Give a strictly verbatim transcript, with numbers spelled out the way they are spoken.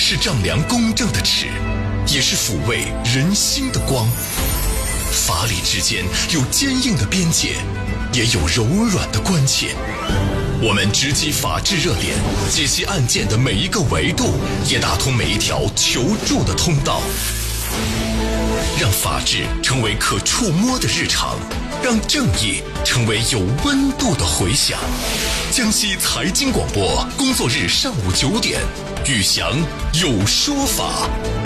是丈量公正的尺，也是抚慰人心的光。法理之间有坚硬的边界，也有柔软的关切。我们直击法治热点，解析案件的每一个维度，也打通每一条求助的通道。让法治成为可触摸的日常，让正义成为有温度的回响。江西财经广播，工作日上午九点，宇翔有说法。